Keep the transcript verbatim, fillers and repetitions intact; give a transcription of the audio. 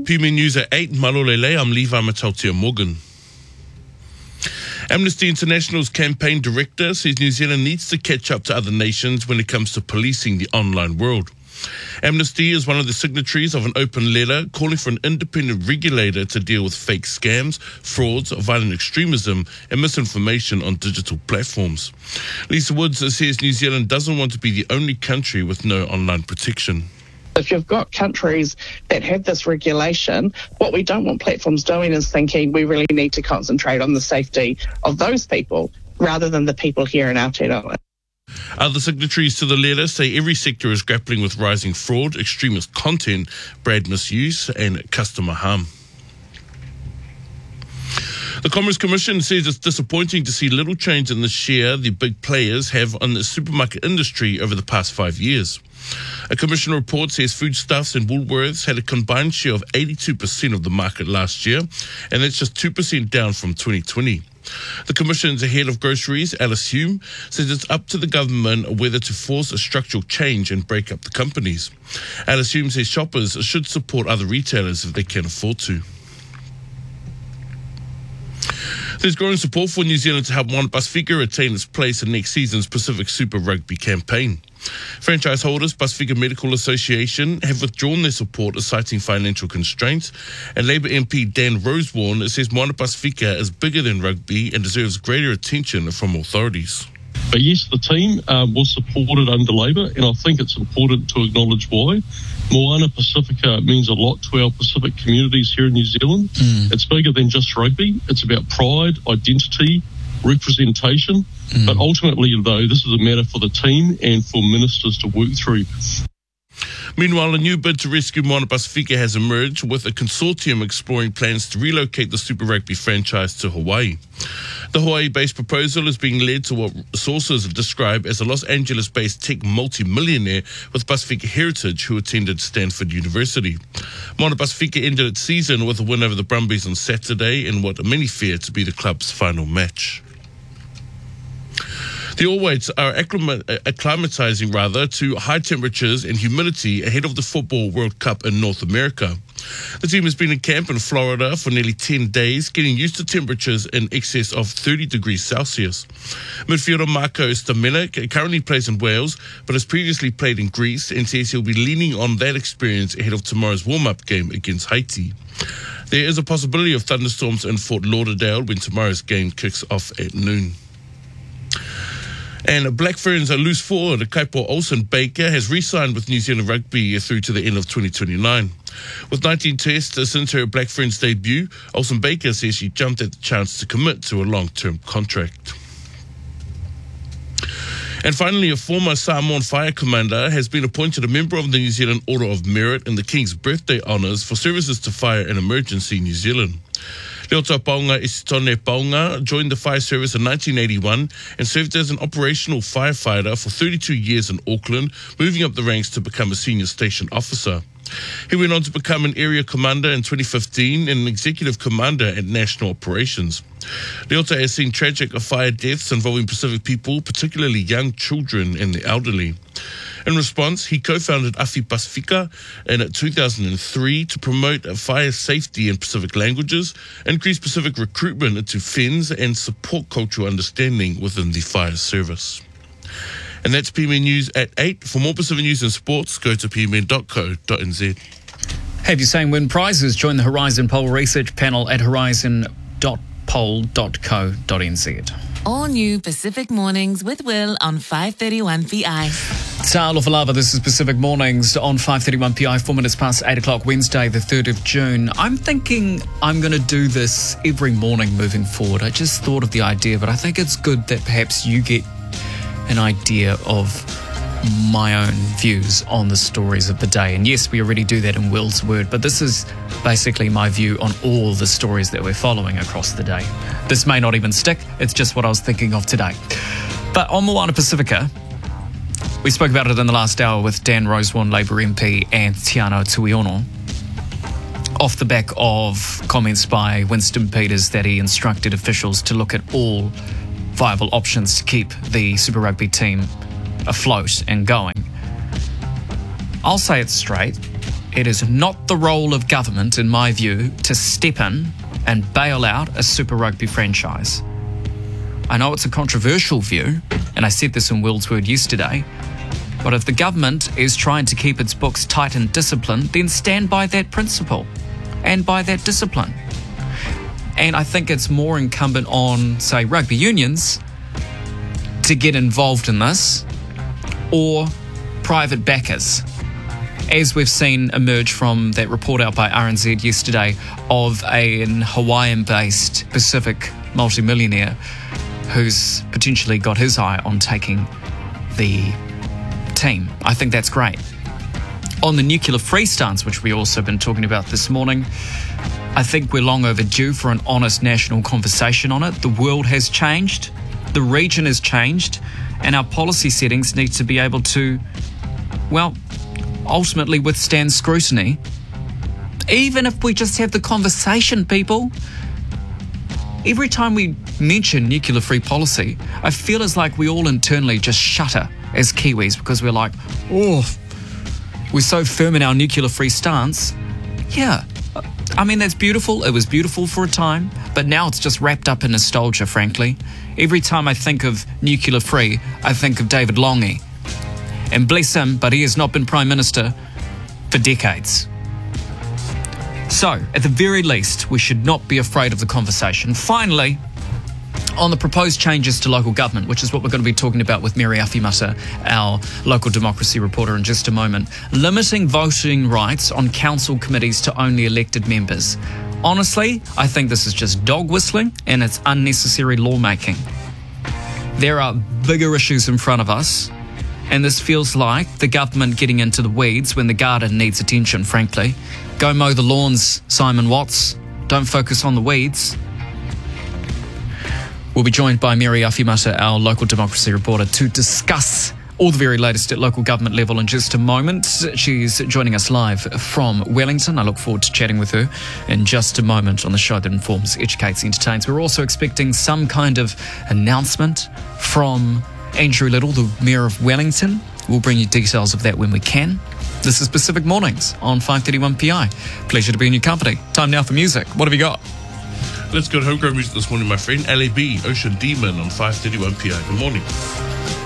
P M News at eight, Malolele, I'm Levi Matautia Morgan. Amnesty International's campaign director says New Zealand needs to catch up to other nations when it comes to policing the online world. Amnesty is one of the signatories of an open letter calling for an independent regulator to deal with fake scams, frauds, violent extremism and misinformation on digital platforms. Lisa Woods says New Zealand doesn't want to be the only country with no online protection. If you've got countries that have this regulation, what we don't want platforms doing is thinking we really need to concentrate on the safety of those people rather than the people here in Aotearoa. Other signatories to the letter say every sector is grappling with rising fraud, extremist content, brand misuse and customer harm. The Commerce Commission says it's disappointing to see little change in the share the big players have on the supermarket industry over the past five years. A Commission report says Foodstuffs and Woolworths had a combined share of eighty-two percent of the market last year, and that's just two percent down from twenty twenty. The Commission's head of groceries, Alice Hume, says it's up to the government whether to force a structural change and break up the companies. Alice Hume says shoppers should support other retailers if they can afford to. There's growing support for New Zealand to help Moana Pasifika retain its place in next season's Pacific Super Rugby campaign. Franchise holders, Pasifika Medical Association, have withdrawn their support citing financial constraints, and Labour M P Dan Rosewarne says Moana Pasifika is bigger than rugby and deserves greater attention from authorities. But yes, the team uh, was supported under Labour, and I think it's important to acknowledge why. Moana Pasifika means a lot to our Pacific communities here in New Zealand. Mm. It's bigger than just rugby. It's about pride, identity, representation. Mm. But ultimately, though, this is a matter for the team and for ministers to work through. Meanwhile, a new bid to rescue Moana Pasifika has emerged, with a consortium exploring plans to relocate the Super Rugby franchise to Hawaii. The Hawaii-based proposal is being led to what sources describe as a Los Angeles-based tech multi-millionaire with Pasifika heritage who attended Stanford University. Moana Pasifika ended its season with a win over the Brumbies on Saturday in what many fear to be the club's final match. The All Whites are acclimatizing rather to high temperatures and humidity ahead of the Football World Cup in North America. The team has been in camp in Florida for nearly ten days, getting used to temperatures in excess of thirty degrees Celsius. Midfielder Marco Stamenic currently plays in Wales, but has previously played in Greece and says he'll be leaning on that experience ahead of tomorrow's warm-up game against Haiti. There is a possibility of thunderstorms in Fort Lauderdale when tomorrow's game kicks off at noon. And Black Ferns' loose forward, Kaipo Olsen-Baker, has re-signed with New Zealand Rugby through to the end of twenty twenty-nine. With nineteen tests since her Black Ferns debut, Olsen-Baker says she jumped at the chance to commit to a long-term contract. And finally, a former Samoan fire commander has been appointed a member of the New Zealand Order of Merit in the King's Birthday Honours for services to fire and emergency New Zealand. Leota Paunga Isitone Paunga joined the fire service in nineteen eighty-one and served as an operational firefighter for thirty-two years in Auckland, moving up the ranks to become a senior station officer. He went on to become an area commander in twenty fifteen and an executive commander at National Operations. Leota has seen tragic fire deaths involving Pacific people, particularly young children and the elderly. In response, he co-founded Afi Pasifika in two thousand three to promote fire safety in Pacific languages, increase Pacific recruitment into F E N S, and support cultural understanding within the fire service. And that's P M N News at eight. For more Pacific news and sports, go to p m n dot co dot n z. Have you seen win prizes? Join the Horizon Poll Research Panel at horizon dot poll dot co dot n z. All new Pacific Mornings with Will on five thirty-one P I. Ta'alofa lava, this is Pacific Mornings on five thirty-one P I, four minutes past eight o'clock, Wednesday, the third of June. I'm thinking I'm going to do this every morning moving forward. I just thought of the idea, but I think it's good that perhaps you get an idea of my own views on the stories of the day. And yes, we already do that in Will's Word, but this is basically my view on all the stories that we're following across the day. This may not even stick, it's just what I was thinking of today. But on Moana Pasifika, we spoke about it in the last hour with Dan Rosewarne, Labour M P, and Tiana Tuiono, off the back of comments by Winston Peters that he instructed officials to look at all viable options to keep the Super Rugby team afloat and going. I'll say it straight. It is not the role of government, in my view, to step in and bail out a Super Rugby franchise. I know it's a controversial view, and I said this in Will's Word yesterday, but if the government is trying to keep its books tight and disciplined, then stand by that principle and by that discipline. And I think it's more incumbent on, say, rugby unions to get involved in this, or private backers, as we've seen emerge from that report out by R N Z yesterday of a Hawaiian-based Pacific multimillionaire who's potentially got his eye on taking the team. I think that's great. On the nuclear-free stance, which we also been talking about this morning, I think we're long overdue for an honest national conversation on it. The world has changed, the region has changed, and our policy settings need to be able to, well, ultimately withstand scrutiny. Even if we just have the conversation, people. Every time we mention nuclear-free policy, I feel as like we all internally just shudder as Kiwis because we're like, oh, we're so firm in our nuclear-free stance. Yeah, I mean, that's beautiful. It was beautiful for a time, but now it's just wrapped up in nostalgia, frankly. Every time I think of nuclear-free, I think of David Lange. And bless him, but he has not been Prime Minister for decades. So, at the very least, we should not be afraid of the conversation. Finally, on the proposed changes to local government, which is what we're going to be talking about with Mary Awhimata, our local democracy reporter, in just a moment, limiting voting rights on council committees to only elected members. Honestly, I think this is just dog whistling and it's unnecessary lawmaking. There are bigger issues in front of us, and this feels like the government getting into the weeds when the garden needs attention, frankly. Go mow the lawns, Simon Watts. Don't focus on the weeds. We'll be joined by Mary Awhimata, our local democracy reporter, to discuss all the very latest at local government level in just a moment. She's joining us live from Wellington. I look forward to chatting with her in just a moment on the show that informs, educates, entertains. We're also expecting some kind of announcement from Andrew Little, the Mayor of Wellington. We'll bring you details of that when we can. This is Pacific Mornings on five thirty-one P I. Pleasure to be in your company. Time now for music. What have you got? Let's go to homegrown music this morning, my friend. L A B, Ocean Demon on five thirty-one P I. Good morning.